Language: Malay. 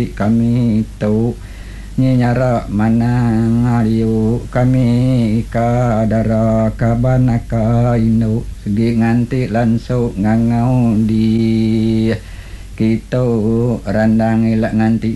nganti kami tau nyara manang aliu kami kadara kabanaka inu segi nganti lansu ngangau di kita randang ilak nganti